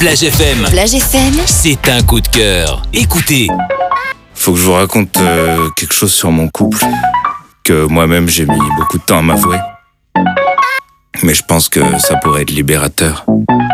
Plage FM. Plage FM, C'est un coup de cœur. Écoutez. Faut que je vous raconte quelque chose sur mon couple que moi-même j'ai mis beaucoup de temps à m'avouer. Mais je pense que ça pourrait être libérateur.